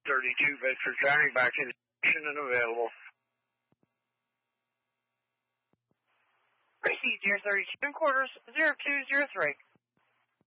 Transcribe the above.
32 Bedford County, back in station and available. Proceed, Deer 32 and quarters 0203.